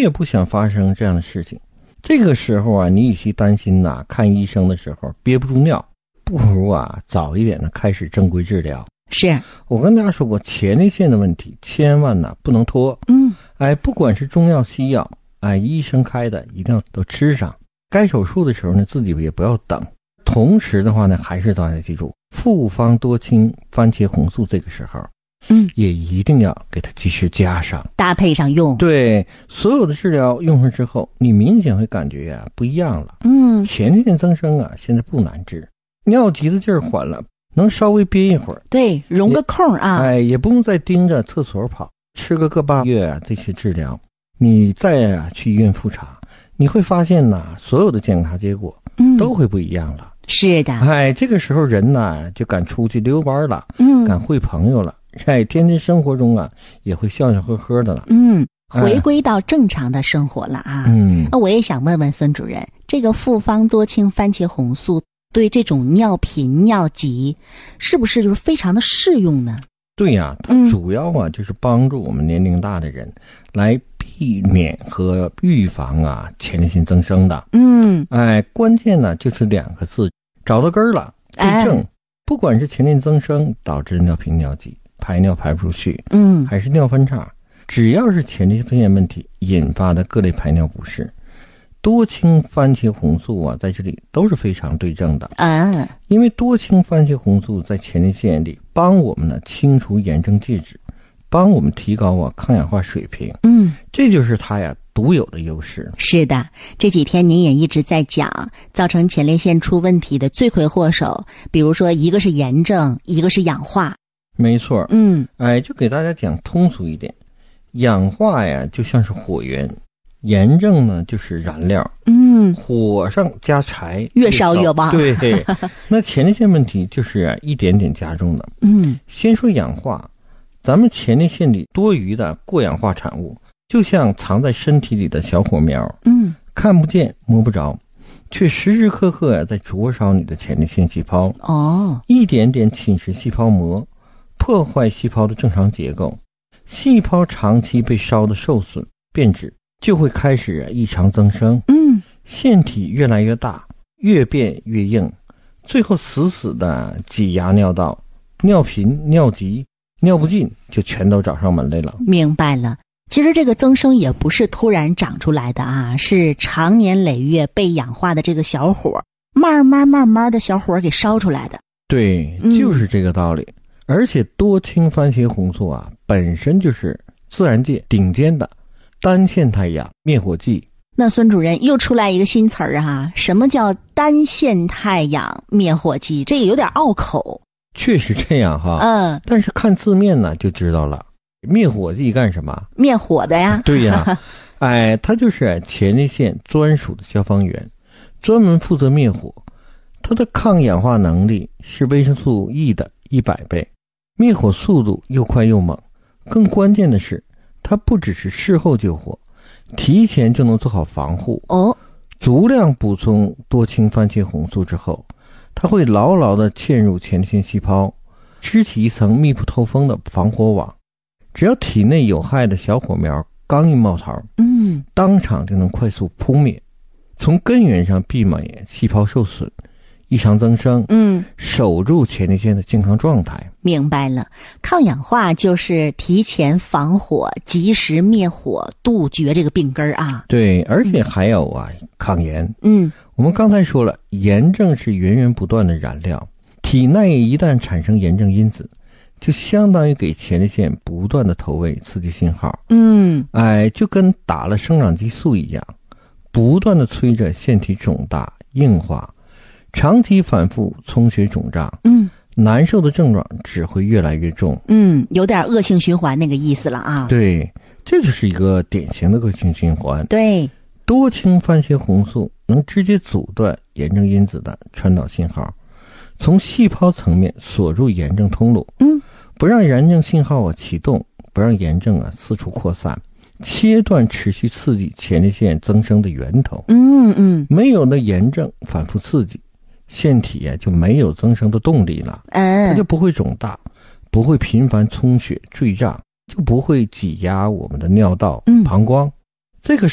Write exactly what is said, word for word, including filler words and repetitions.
也不想发生这样的事情。这个时候啊，你与其担心呐、啊，看医生的时候憋不住尿，不如啊早一点的开始正规治疗。 是我跟大家说过，前列腺的问题千万呐、啊、不能拖。 嗯， 哎，不管是中药西药，哎，医生开的一定要都吃上。该手术的时候呢，自己也不要等。同时的话呢，还是大家记住，复方多清番茄红素这个时候， 嗯， 也一定要给它及时加上， 搭配上用。 对，所有的治疗用上之后，你明显会感觉呀、啊、不一样了。 嗯， 前列腺增生啊，现在不难治，尿急的劲儿缓了，能稍微憋一会儿， 对，容个空啊， 哎，也不用再盯着厕所跑，吃个个把月啊，这些治疗，你再啊去医院复查，你会发现呐、啊，所有的检查结果都会不一样了。 嗯、是的， 哎，这个时候人呐就敢出去溜弯了， 嗯， 敢会朋友了，哎，天天生活中啊也会笑笑呵呵的了， 嗯，回归到正常的生活了啊。 嗯， 那我也想问问孙主任，这个复方多清番茄红素对这种尿频尿急是不是就是非常的适用呢？ 对呀、啊，它主要啊、嗯、就是帮助我们年龄大的人来避免和预防啊前列腺增生的。 嗯， 哎，关键呢就是两个字，找到根儿了，对症。哎、不管是前列腺增生导致尿频尿急、排尿排不出去， 嗯， 还是尿分叉，只要是前列腺问题引发的各类排尿不适，多清番茄红素啊，在这里都是非常对症的啊。 因为多清番茄红素在前列腺里帮我们呢清除炎症介质，帮我们提高啊抗氧化水平。 嗯， 这就是它呀独有的优势。 是的，这几天您也一直在讲，造成前列腺出问题的罪魁祸首，比如说一个是炎症，一个是氧化。 没错， 嗯， 哎，就给大家讲通俗一点，氧化呀就像是火源。炎症呢就是燃料， 嗯， 火上加柴， 越烧越旺。 对，那前列腺问题就是啊一点点加重的。 嗯， 先说氧化，咱们前列腺里多余的过氧化产物，就像藏在身体里的小火苗， 嗯， 看不见摸不着，却时时刻刻啊在灼烧你的前列腺细胞。 哦， 一点点侵蚀细胞膜，破坏细胞的正常结构，细胞长期被烧得受损变质，就会开始异常增生， 嗯， 腺体越来越大，越变越硬，最后死死的挤压尿道，尿频、尿急、尿不尽就全都找上门来了。 明白了。其实这个增生也不是突然长出来的啊，是长年累月被氧化的这个小火，慢慢慢慢的小火给烧出来的。 对，就是这个道理。嗯、而且多清番茄红素啊，本身就是自然界顶尖的单腺态氧灭火剂。 那孙主任又出来一个新词儿啊，什么叫单腺态氧灭火剂？这个有点拗口。 确实这样哈， 嗯， 但是看字面呢就知道了。灭火剂干什么？ 灭火的呀。 对呀，哎，它就是前列腺专属的消防员，专门负责灭火。它的抗氧化能力是维生素 E 的一百倍，灭火速度又快又猛。更关键的是，它不只是事后救火，提前就能做好防护。 哦， 足量补充多清番茄红素之后，它会牢牢地嵌入前列腺细胞，织起一层密不透风的防火网。只要体内有害的小火苗刚一冒头， 嗯， 当场就能快速扑灭，从根源上避免细胞受损、异常增生， 嗯， 守住前列腺的健康状态。 明白了，抗氧化就是提前防火，及时灭火，杜绝这个病根啊。 对，而且还有啊，抗炎。 嗯， 我们刚才说了，炎症是源源不断的燃料，体内一旦产生炎症因子，就相当于给前列腺不断的投喂刺激信号。 嗯， 哎，就跟打了生长激素一样，不断的催着腺体肿大硬化，长期反复充血肿胀， 嗯， 难受的症状只会越来越重。 嗯，有点恶性循环那个意思了啊。 对，这就是一个典型的恶性循环。 对， 多清番茄红素能直接阻断炎症因子的传导信号，从细胞层面锁住炎症通路， 嗯， 不让炎症信号啊启动，不让炎症啊四处扩散，切断持续刺激前列腺增生的源头。 嗯嗯， 没有了炎症反复刺激，腺体啊就没有增生的动力了， 嗯， 它就不会肿大，不会频繁充血坠胀，就不会挤压我们的尿道、 嗯、 膀胱。这个时